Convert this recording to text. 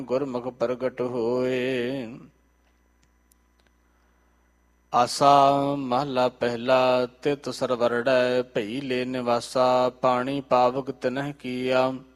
ਗੁਰਮੁਖ ਪ੍ਰਗਟ ਹੋਏ। ਆਸਾ ਮਹਲਾ ਪਹਿਲਾ। ਤਿਤ ਸਰਵਰੜੈ ਭਈ ਲੈ ਨਿਵਾਸਾ, ਪਾਣੀ ਪਾਵਕ ਤਿਨਹਿ ਕੀਆ।